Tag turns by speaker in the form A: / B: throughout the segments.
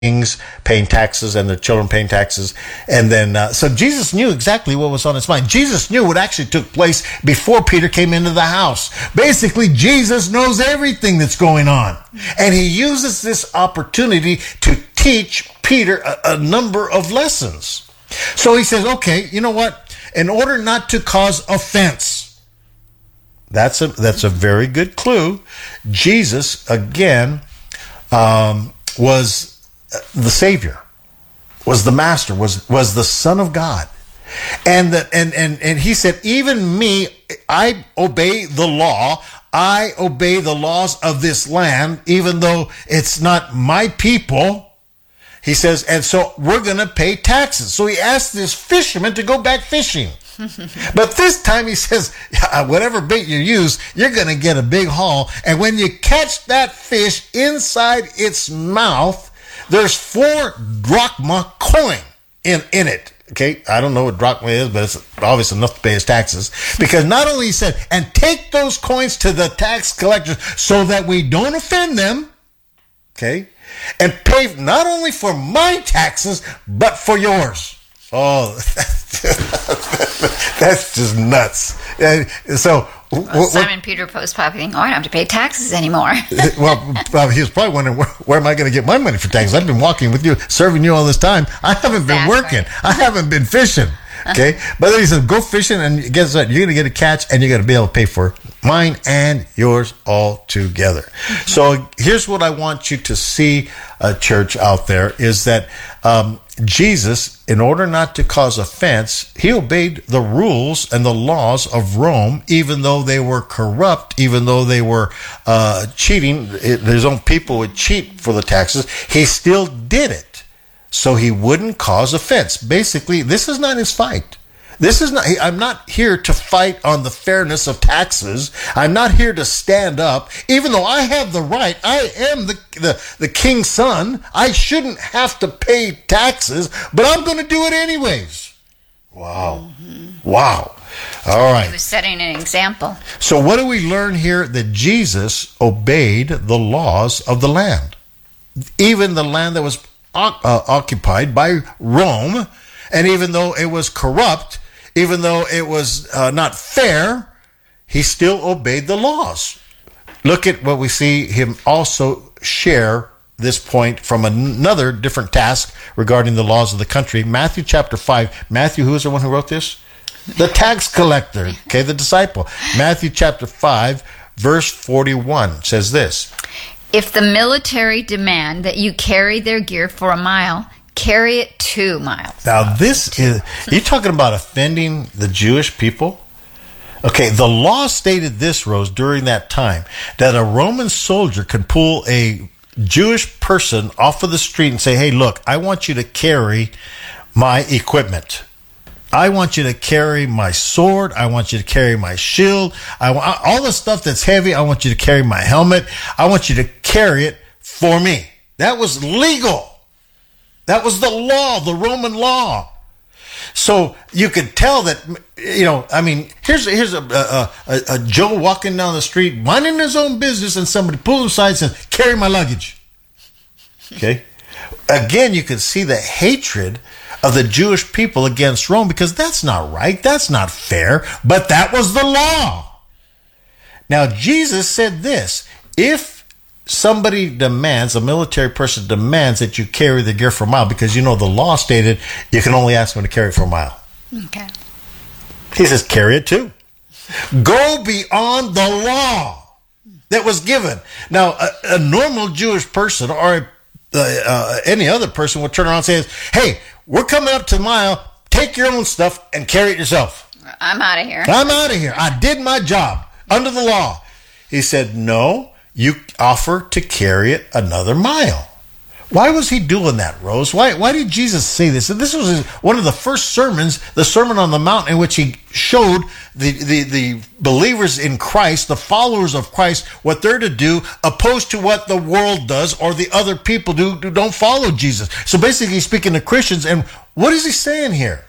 A: paying taxes and their children paying taxes. And then, so Jesus knew exactly what was on his mind. Jesus knew what actually took place before Peter came into the house. Basically, Jesus knows everything that's going on. And he uses this opportunity to teach Peter a number of lessons. So he says, okay, you know what? In order not to cause offense, that's a very good clue. Jesus, again, was the Savior, was the Master, was the Son of God. And he said, even me, I obey the law. I obey the laws of this land, even though it's not my people. He says, and so we're going to pay taxes. So he asked this fisherman to go back fishing. But this time he says, whatever bait you use, you're going to get a big haul. And when you catch that fish inside its mouth, there's 4 drachma coin in it. Okay, I don't know what drachma is, but it's obviously enough to pay his taxes. Because not only he said, and take those coins to the tax collectors so that we don't offend them, okay, and pay not only for my taxes, but for yours. Oh, that's just nuts. So,
B: Simon Peter was probably thinking, I don't have to pay taxes anymore.
A: well, he was probably wondering, where am I going to get my money for taxes? I've been walking with you, serving you all this time. I haven't been working. I haven't been fishing. Okay? But then he said, go fishing, and guess what? You're going to get a catch, and you're going to be able to pay for mine and yours all together. So here's what I want you to see, church out there, is that Jesus, in order not to cause offense, he obeyed the rules and the laws of Rome, even though they were corrupt, even though they were cheating. His own people would cheat for the taxes. He still did it so he wouldn't cause offense. Basically, this is not his fight. I'm not here to fight on the fairness of taxes. I'm not here to stand up, even though I have the right. I am the king's son. I shouldn't have to pay taxes, but I'm going to do it anyways. Wow. Mm-hmm. Wow. All right.
B: He was setting an example.
A: So what do we learn here? That Jesus obeyed the laws of the land, even the land that was occupied by Rome, and even though it was corrupt, even though it was not fair, he still obeyed the laws. Look at what we see him also share this point from another different task regarding the laws of the country. Matthew chapter 5. Matthew, who is the one who wrote this? The tax collector, okay, the disciple. Matthew chapter 5, verse 41 says this.
B: If the military demand that you carry their gear for a mile, carry it 2 miles.
A: Now this is, you're talking about offending the Jewish people? Okay, the law stated this, Rose, during that time, that a Roman soldier can pull a Jewish person off of the street and say, hey, look, I want you to carry my equipment. I want you to carry my sword. I want you to carry my shield. All the stuff that's heavy, I want you to carry my helmet. I want you to carry it for me. That was legal. That was the law, the Roman law. So you could tell that, here's a Joe walking down the street, minding his own business, and somebody pulls him aside and says, carry my luggage. Okay? Again, you can see the hatred of the Jewish people against Rome, because that's not right. That's not fair. But that was the law. Now, Jesus said this, if somebody demands, a military person demands that you carry the gear for a mile, because the law stated you can only ask them to carry it for a mile.
B: Okay.
A: He says, carry it too. Go beyond the law that was given. Now, a normal Jewish person or any other person would turn around and say, hey, we're coming up to the mile. Take your own stuff and carry it yourself.
B: I'm out of here.
A: I did my job under the law. He said, no, you offer to carry it another mile. Why was he doing that, Rose? Why did Jesus say this? And this was one of the first sermons, the Sermon on the Mount, in which he showed the believers in Christ, the followers of Christ, what they're to do, opposed to what the world does or the other people do who don't follow Jesus. So basically, he's speaking to Christians, and what is he saying here?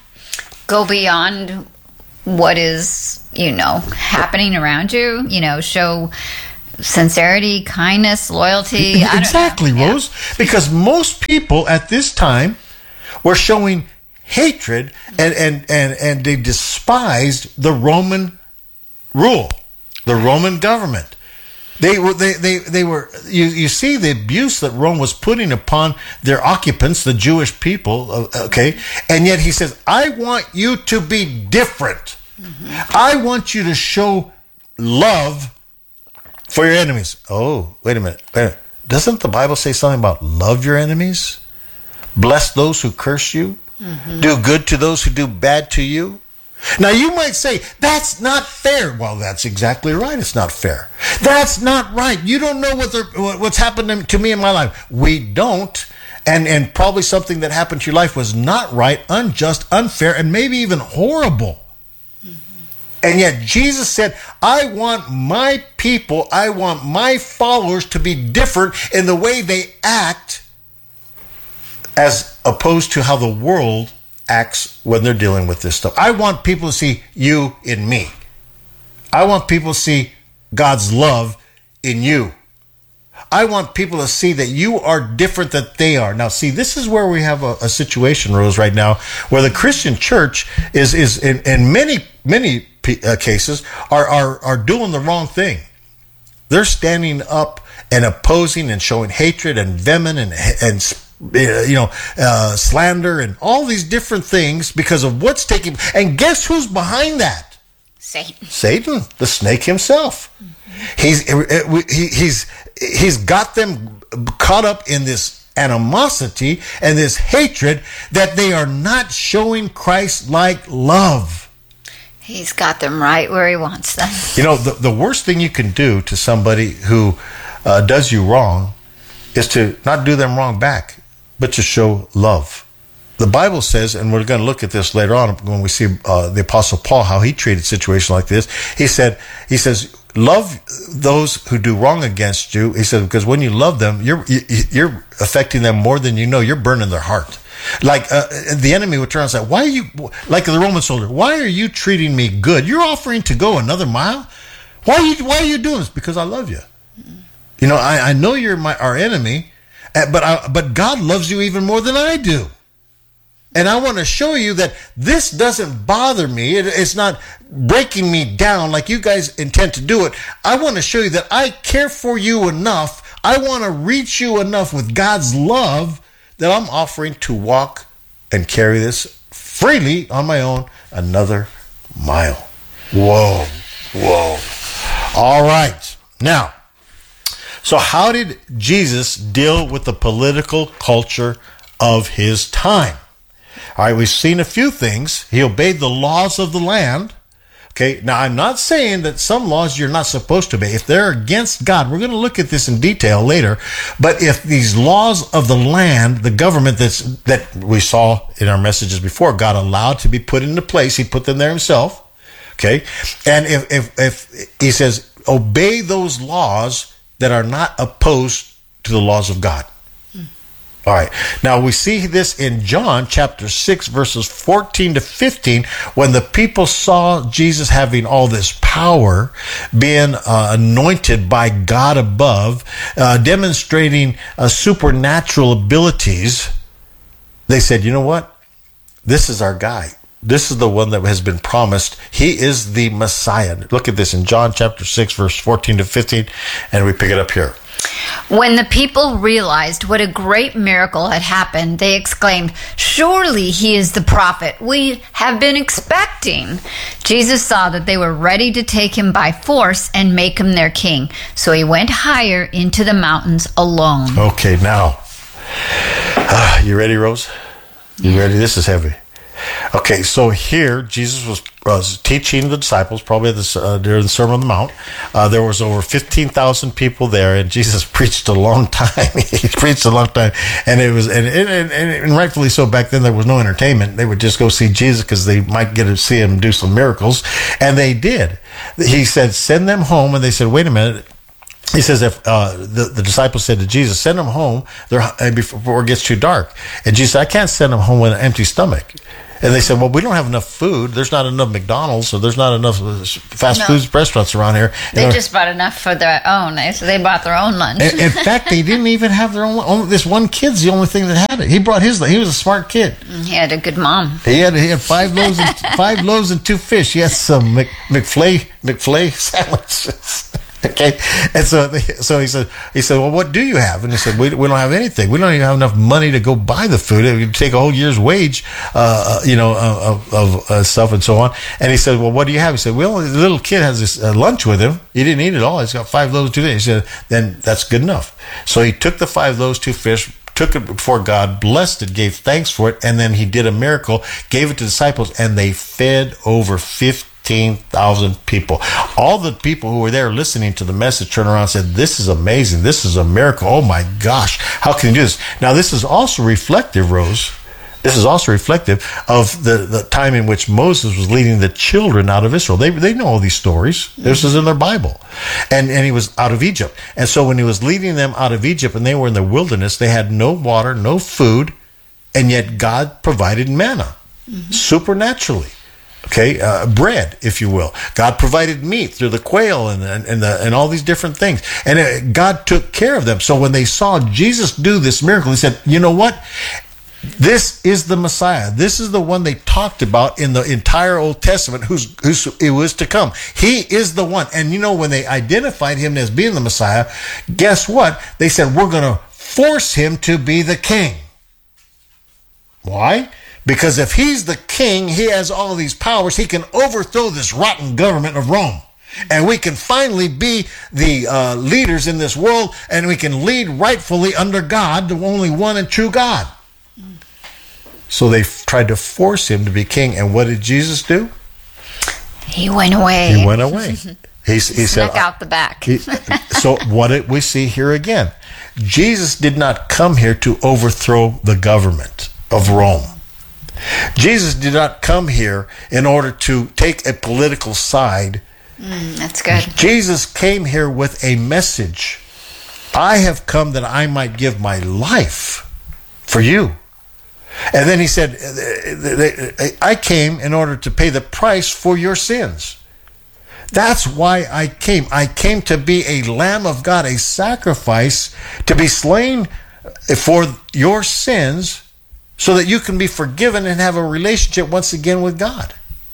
B: Go beyond what is, happening around you. Show sincerity, kindness, loyalty.
A: Exactly,
B: I don't know.
A: Rose. Because most people at this time were showing hatred and they despised the Roman rule, the Roman government. They were you see the abuse that Rome was putting upon their occupants, the Jewish people, okay? And yet he says, I want you to be different. I want you to show love for your enemies. Oh, wait a minute. Doesn't the Bible say something about love your enemies? Bless those who curse you. Do good to those who do bad to you. Now, you might say, that's not fair. Well, that's exactly right. It's not fair. That's not right. You don't know what's happened to me in my life. We don't. And probably something that happened to your life was not right, unjust, unfair, and maybe even horrible. And yet Jesus said, I want my people, I want my followers to be different in the way they act as opposed to how the world acts when they're dealing with this stuff. I want people to see you in me. I want people to see God's love in you. I want people to see that you are different than they are. Now, see, this is where we have a situation, Rose, right now, where the Christian church is in many cases are doing the wrong thing. They're standing up and opposing and showing hatred and venom and slander and all these different things because of what's taking. And guess who's behind that? Satan, the snake himself. He's got them caught up in this animosity and this hatred that they are not showing Christ-like love.
B: He's got them right where he wants them.
A: You know, the worst thing you can do to somebody who does you wrong is to not do them wrong back, but to show love. The Bible says, and we're going to look at this later on when we see the Apostle Paul, how he treated situations like this. He says, love those who do wrong against you. He said, because when you love them, you're affecting them more than you know. You're burning their heart. Like the enemy would turn and say, why are you, like the Roman soldier, why are you treating me good? You're offering to go another mile? Why are you doing this? Because I love you. You know, I know you're our enemy, but God loves you even more than I do. And I want to show you that this doesn't bother me. It's not breaking me down like you guys intend to do it. I want to show you that I care for you enough. I want to reach you enough with God's love that I'm offering to walk and carry this freely on my own another mile. Whoa. All right. Now, so how did Jesus deal with the political culture of his time? All right, we've seen a few things. He obeyed the laws of the land. Okay, now I'm not saying that some laws you're not supposed to obey. If they're against God, we're going to look at this in detail later. But if these laws of the land, the government that we saw in our messages before, God allowed to be put into place, he put them there himself. Okay, and if he says, obey those laws that are not opposed to the laws of God. All right. Now we see this in John chapter 6, verses 14 to 15, when the people saw Jesus having all this power, being anointed by God above, demonstrating supernatural abilities. They said, you know what? This is our guy. This is the one that has been promised. He is the Messiah. Look at this in John chapter 6, verse 14 to 15, and we pick it up here.
B: When the people realized what a great miracle had happened, they exclaimed, "Surely he is the prophet we have been expecting." Jesus saw that they were ready to take him by force and make him their king. So he went higher into the mountains alone.
A: Okay, now, you ready, Rose? You ready? This is heavy. Okay, so here Jesus was teaching the disciples, probably during the Sermon on the Mount. There was over 15,000 people there, and Jesus preached a long time. He preached a long time, and it was and rightfully so. Back then, there was no entertainment. They would just go see Jesus because they might get to see him do some miracles, and they did. He said, "Send them home," and they said, "Wait a minute." He says, if the disciples said to Jesus, "Send them home before it gets too dark." And Jesus said, "I can't send them home with an empty stomach." And they said, well, we don't have enough food. There's not enough McDonald's, so there's not enough fast food restaurants around here.
B: They just bought enough for their own. So they bought their own lunch.
A: In fact, they didn't even have their own. This one kid's the only thing that had it. He brought his. He was a smart kid.
B: He had a good mom.
A: He had 5 loaves and 5 loaves and 2 fish. He had some McFlay sandwiches. Okay, and so he said, well, what do you have? And he said, we don't have anything. We don't even have enough money to go buy the food. It would take a whole year's wage, of stuff and so on. And he said, well, what do you have? He said, well, the little kid has this lunch with him. He didn't eat it all. He's got 5 loaves, 2 fish. He said, then that's good enough. So he took the 5 loaves, 2 fish, took it before God, blessed it, gave thanks for it, and then he did a miracle, gave it to the disciples, and they fed over 15,000 people. All the people who were there listening to the message turned around and said, this is amazing. This is a miracle. Oh my gosh. How can you do this? Now, this is also reflective, Rose. This is also reflective of the time in which Moses was leading the children out of Israel. They know all these stories. This is in their Bible. And he was out of Egypt. And so when he was leading them out of Egypt and they were in the wilderness, they had no water, no food, and yet God provided manna supernaturally. Okay, bread, if you will. God provided meat through the quail and all these different things. And God took care of them. So when they saw Jesus do this miracle, he said, you know what? This is the Messiah. This is the one they talked about in the entire Old Testament who was to come. He is the one. And you know, when they identified him as being the Messiah, guess what? They said, we're going to force him to be the king. Why? Because if he's the king, he has all these powers. He can overthrow this rotten government of Rome. And we can finally be the leaders in this world, and we can lead rightfully under God, the only one and true God. So they tried to force him to be king. And what did Jesus do?
B: He went away.
A: He went away. He
B: snuck out the back.
A: So what did we see here again? Jesus did not come here to overthrow the government of Rome. Jesus did not come here in order to take a political side.
B: That's good.
A: Jesus came here with a message. I have come that I might give my life for you. And then he said, I came in order to pay the price for your sins. That's why I came. I came to be a Lamb of God, a sacrifice to be slain for your sins so that you can be forgiven and have a relationship once again with God.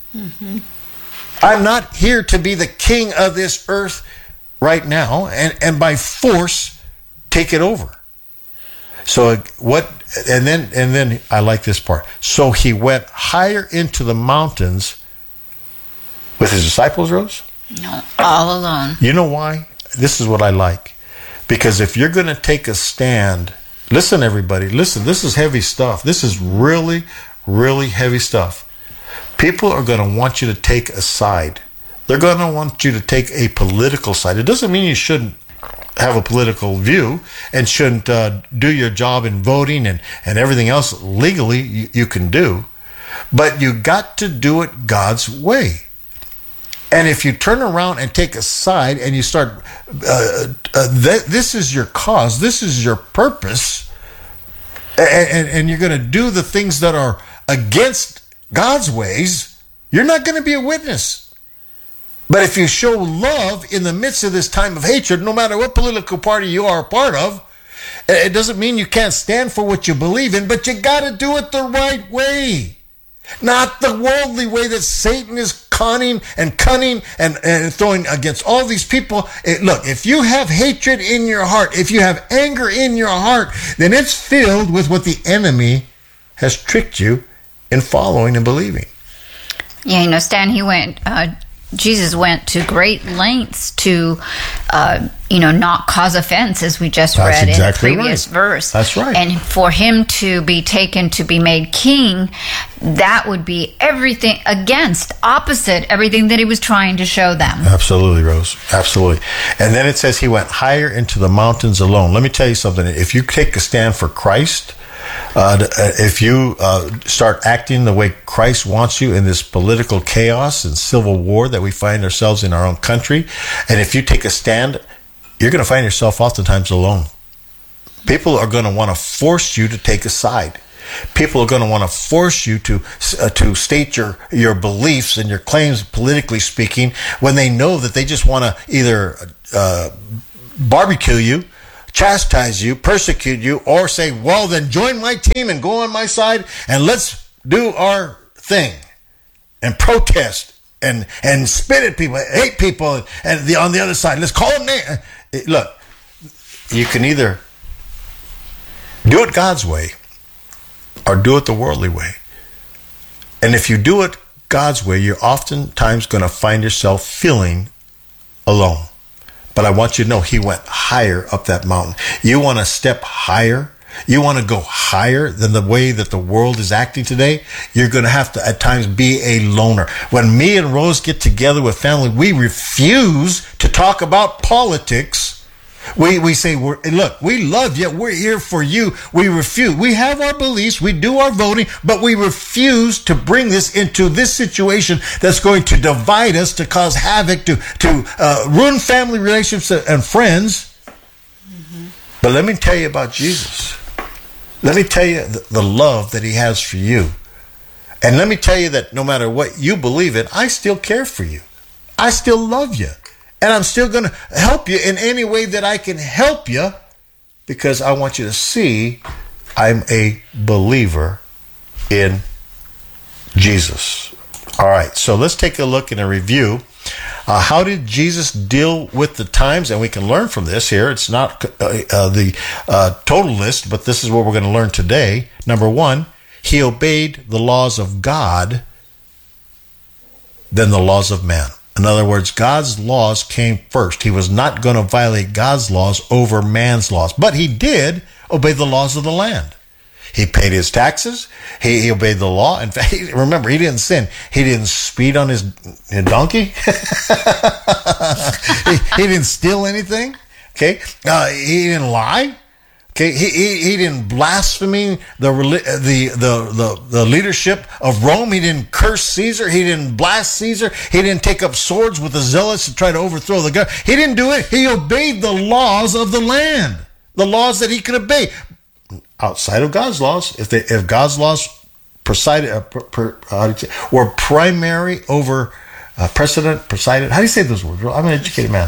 A: I'm not here to be the king of this earth right now and by force take it over. So what? And then I like this part. So he went higher into the mountains with his disciples, Rose?
B: No, all alone.
A: You know why? This is what I like. Because if you're going to take a stand, listen, everybody, listen, this is heavy stuff. This is really, really heavy stuff. People are going to want you to take a side. They're going to want you to take a political side. It doesn't mean you shouldn't have a political view and shouldn't do your job in voting and everything else legally you can do. But you got to do it God's way. And if you turn around and take a side and you start, this is your cause, this is your purpose, and you're going to do the things that are against God's ways, you're not going to be a witness. But if you show love in the midst of this time of hatred, no matter what political party you are a part of, it doesn't mean you can't stand for what you believe in, but you got to do it the right way. Not the worldly way that Satan is conning and cunning and throwing against all these people. Look, if you have hatred in your heart, if you have anger in your heart, then it's filled with what the enemy has tricked you in following and believing.
B: Yeah, Stan, Jesus went to great lengths to, not cause offense, as we just read in the previous verse.
A: That's right.
B: And for him to be taken to be made king, that would be everything opposite everything that he was trying to show them.
A: Absolutely, Rose. Absolutely. And then it says he went higher into the mountains alone. Let me tell you something. If you take a stand for Christ, if you start acting the way Christ wants you in this political chaos and civil war that we find ourselves in our own country, and if you take a stand, you're going to find yourself oftentimes alone. People are going to want to force you to take a side. People are going to want to force you to state your beliefs and your claims, politically speaking, when they know that they just want to either barbecue you, chastise you, persecute you, or say, well, then join my team and go on my side and let's do our thing and protest and spit at people, hate people, and on the other side, let's call them names. Look, you can either do it God's way or do it the worldly way. And if you do it God's way, you're oftentimes going to find yourself feeling alone. But I want you to know he went higher up that mountain. You want to step higher? You want to go higher than the way that the world is acting today? You're going to have to at times be a loner. When me and Rose get together with family, we refuse to talk about politics. We say, look, we love you. We're here for you. We refuse. We have our beliefs. We do our voting, but we refuse to bring this into this situation that's going to divide us, to cause havoc, to ruin family relationships and friends. Mm-hmm. But let me tell you about Jesus. Let me tell you the love that he has for you. And let me tell you that no matter what you believe in, I still care for you. I still love you. And I'm still going to help you in any way that I can help you, because I want you to see I'm a believer in Jesus. All right, so let's take a look and a review. How did Jesus deal with the times? And we can learn from this here. It's not the total list, but this is what we're going to learn today. Number one, he obeyed the laws of God than the laws of man. In other words, God's laws came first. He was not going to violate God's laws over man's laws, but he did obey the laws of the land. He paid his taxes. He obeyed the law. In fact, remember, he didn't sin. He didn't speed on his donkey. he didn't steal anything. Okay, he didn't lie. Okay, he didn't blaspheme the leadership of Rome. He didn't curse Caesar. He didn't blast Caesar. He didn't take up swords with the zealots to try to overthrow the government. He didn't do it. He obeyed the laws of the land, the laws that he could obey. Outside of God's laws, if God's laws were primary over presided. How do you say those words? I'm an educated man.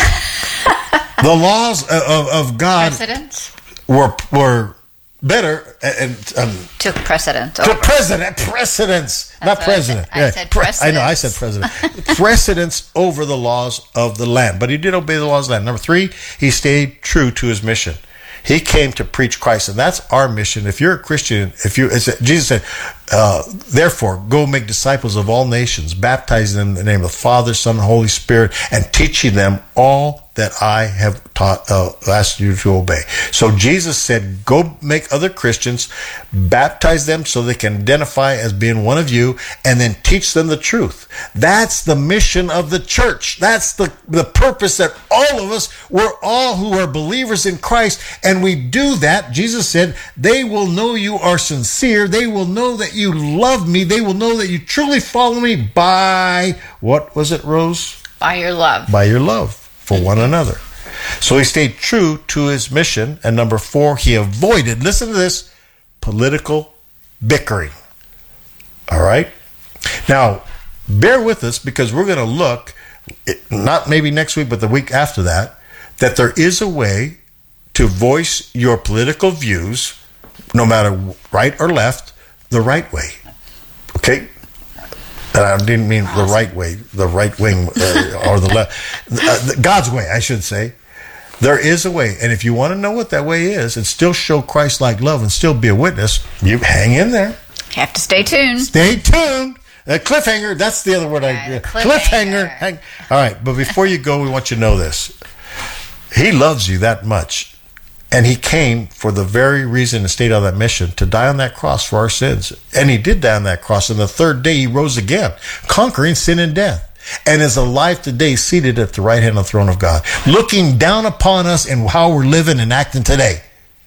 A: The laws of God.
B: Precedence?
A: Were better and
B: took precedence.
A: Precedence, not president.
B: I said precedence.
A: I know, I said president. Precedence over the laws of the land, but he did obey the laws of the land. Number three, he stayed true to his mission. He came to preach Christ, and that's our mission. If you're a Christian, Jesus said, therefore, go make disciples of all nations, baptizing them in the name of the Father, Son, and Holy Spirit, and teaching them all that I have asked you to obey. So Jesus said, go make other Christians, baptize them so they can identify as being one of you, and then teach them the truth. That's the mission of the church. That's the purpose that all of us, we're all who are believers in Christ, and we do that. Jesus said, they will know you are sincere. They will know that you love me. They will know that you truly follow me by, what was it, Rose?
B: By your love.
A: By your love for one another. So he stayed true to his mission. And number four, he avoided, listen to this, political bickering. All right? Now, bear with us, because we're going to look, not maybe next week, but the week after that there is a way to voice your political views, no matter right or left, the right way. Okay? And I didn't mean the right way, the right wing, or the left. God's way, I should say. There is a way. And if you want to know what that way is and still show Christ-like love and still be a witness, you hang in there.
B: Have to stay tuned.
A: Stay tuned. Cliffhanger, that's the other word. Cliffhanger. All right, but before you go, we want you to know this. He loves you that much. And he came for the very reason and stayed on that mission, to die on that cross for our sins. And he did die on that cross. And the third day he rose again, conquering sin and death. And is alive today, seated at the right hand of the throne of God, looking down upon us and how we're living and acting today.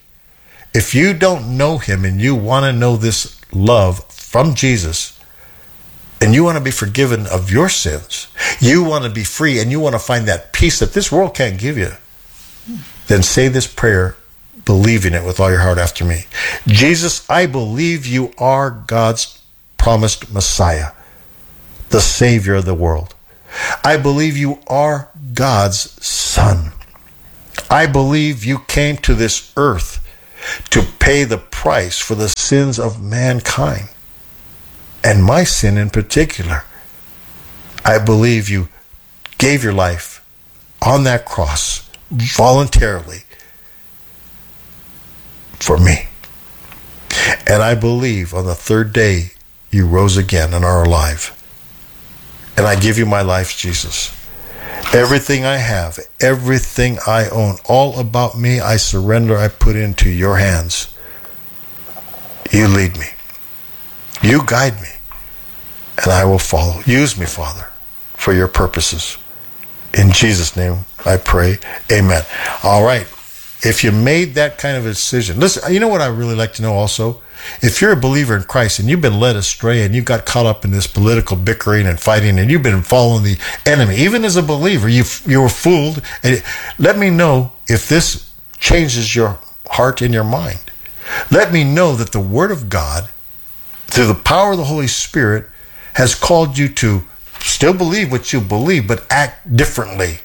A: If you don't know him and you want to know this love from Jesus, and you want to be forgiven of your sins, you want to be free, and you want to find that peace that this world can't give you, then say this prayer believing it with all your heart after me. Jesus, I believe you are God's promised Messiah, the Savior of the world. I believe you are God's Son. I believe you came to this earth to pay the price for the sins of mankind, and my sin in particular. I believe you gave your life on that cross voluntarily for me. And I believe on the third day you rose again and are alive. And I give you my life, Jesus. Everything I have, everything I own, all about me, I surrender, I put into your hands. You lead me. You guide me. And I will follow. Use me, Father, for your purposes. In Jesus' name I pray. Amen. All right. If you made that kind of a decision, listen, you know what I really like to know also? If you're a believer in Christ and you've been led astray and you got caught up in this political bickering and fighting and you've been following the enemy, even as a believer, you were fooled. And let me know if this changes your heart and your mind. Let me know that the Word of God, through the power of the Holy Spirit, has called you to still believe what you believe, but act differently,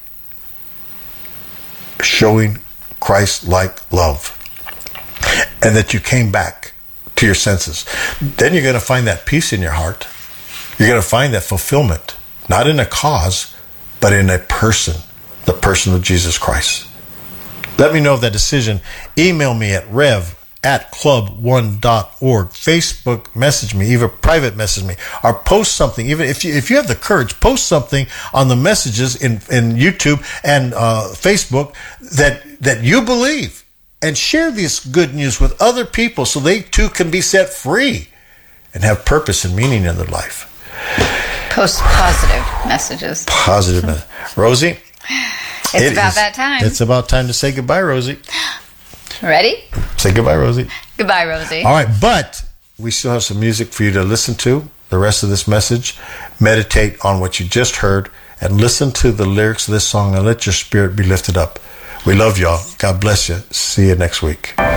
A: showing Christ-like love, and that you came back to your senses. Then you're going to find that peace in your heart. You're going to find that fulfillment, not in a cause, but in a person, the person of Jesus Christ. Let me know of that decision. Email me at rev@club1.org. Facebook message me, even private message me, or post something. Even if you have the courage, post something on the messages in YouTube and Facebook that you believe, and share this good news with other people so they too can be set free and have purpose and meaning in their life.
B: Post positive messages.
A: Positive message. Rosie?
B: It's about that time.
A: It's about time to say goodbye, Rosie.
B: Ready?
A: Say goodbye, Rosie.
B: Goodbye, Rosie.
A: All right, but we still have some music for you to listen to, the rest of this message. Meditate on what you just heard and listen to the lyrics of this song and let your spirit be lifted up. We love y'all. God bless you. See you next week.